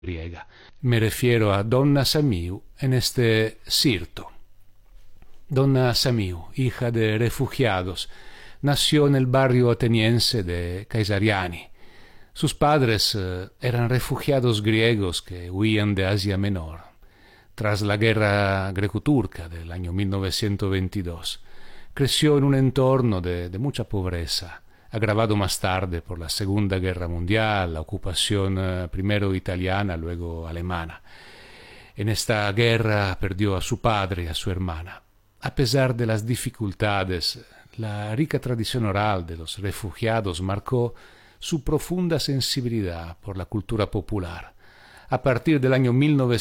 griega. Me refiero a Donna Samiu en este Sirto. Donna Samiu, hija de refugiados, nació en el barrio ateniense de Caesariani. Sus padres eran refugiados griegos que huían de Asia Menor tras la guerra greco-turca del año 1922. Creció en un entorno de mucha pobreza, agravado más tarde por la Segunda Guerra Mundial, la ocupación primero italiana, luego alemana. En esta guerra perdió a su padre y a su hermana. A pesar de las dificultades, la rica tradición oral de los refugiados marcó su profunda sensibilidad por la cultura popular. A partir del año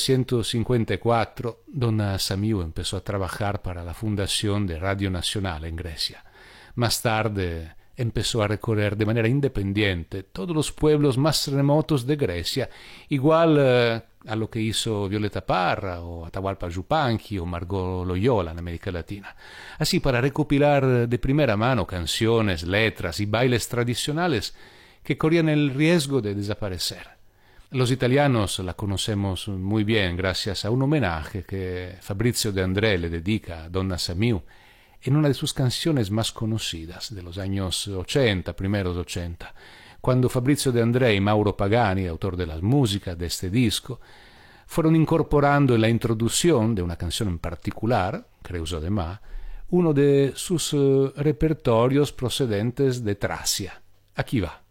1954, Donna Samiu empezó a trabajar para la fundación de Radio Nacional en Grecia. Más tarde empezó a recorrer de manera independiente todos los pueblos más remotos de Grecia, igual a lo que hizo Violeta Parra o Atahualpa Yupanqui o Margot Loyola en América Latina. Así, para recopilar de primera mano canciones, letras y bailes tradicionales que corrían el riesgo de desaparecer. Los italianos la conocemos muy bien gracias a un homenaje que Fabrizio De André le dedica a Donna Samiu en una de sus canciones más conocidas de los años 80, primeros 80, cuando Fabrizio De André y Mauro Pagani, autor de las músicas de este disco, fueron incorporando en la introducción de una canción en particular, Creuso de Ma, uno de sus repertorios procedentes de Tracia. Aquí va.